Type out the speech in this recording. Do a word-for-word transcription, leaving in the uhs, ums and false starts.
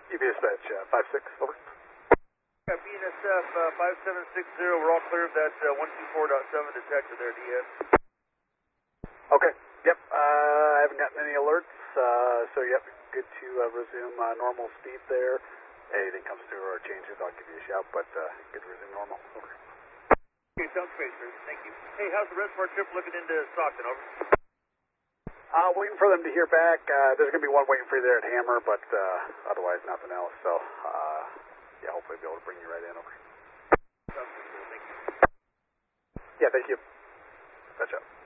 U B Dispatch, uh, five six, over. Yeah, B N S F uh, five seven six zero, we're all clear of that uh, one two four point seven detector there, D S. Okay, yep, uh, I haven't gotten any alerts, uh, so yep, good to uh, resume uh, normal speed there. Anything comes through or changes, I'll give you a shout, but uh, good to resume normal, over. Okay, sounds great, sir, thank you. Hey, how's the rest of our trip looking into Stockton, over? Uh, waiting for them to hear back. Uh, there's going to be one waiting for you there at Hammer, but uh, otherwise nothing else, so uh, yeah, hopefully I'll be able to bring you right in, over. Sounds good, sir, thank you. Yeah, thank you. Catch up.